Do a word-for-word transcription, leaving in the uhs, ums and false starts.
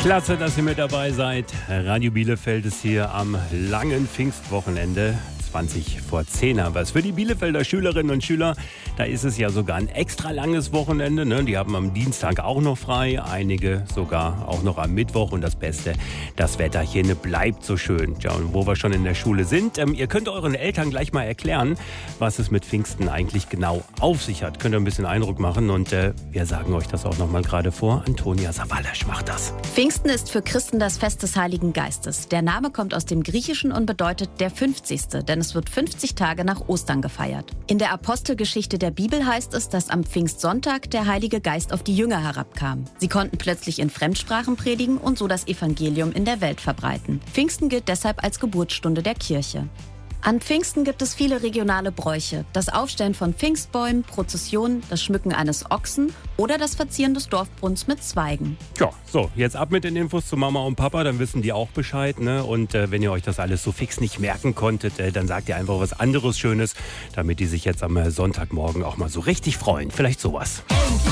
Klasse, dass ihr mit dabei seid. Radio Bielefeld ist hier am langen Pfingstwochenende. zwanzig vor zehn haben wir es. Für die Bielefelder Schülerinnen und Schüler, da ist es ja sogar ein extra langes Wochenende. Ne? Die haben am Dienstag auch noch frei, einige sogar auch noch am Mittwoch. Und das Beste, das Wetterchen bleibt so schön. Ja, und wo wir schon in der Schule sind, ähm, ihr könnt euren Eltern gleich mal erklären, was es mit Pfingsten eigentlich genau auf sich hat. Könnt ihr ein bisschen Eindruck machen und äh, wir sagen euch das auch noch mal gerade vor. Antonia Sawallisch macht das. Pfingsten ist für Christen das Fest des Heiligen Geistes. Der Name kommt aus dem Griechischen und bedeutet der fünfzigste, denn es wird fünfzig Tage nach Ostern gefeiert. In der Apostelgeschichte der Bibel heißt es, dass am Pfingstsonntag der Heilige Geist auf die Jünger herabkam. Sie konnten plötzlich in Fremdsprachen predigen und so das Evangelium in der Welt verbreiten. Pfingsten gilt deshalb als Geburtsstunde der Kirche. An Pfingsten gibt es viele regionale Bräuche. Das Aufstellen von Pfingstbäumen, Prozessionen, das Schmücken eines Ochsen oder das Verzieren des Dorfbrunnens mit Zweigen. Ja, so, jetzt ab mit den Infos zu Mama und Papa, dann wissen die auch Bescheid. Ne? Und äh, wenn ihr euch das alles so fix nicht merken konntet, äh, dann sagt ihr einfach was anderes Schönes, damit die sich jetzt am äh, Sonntagmorgen auch mal so richtig freuen. Vielleicht sowas.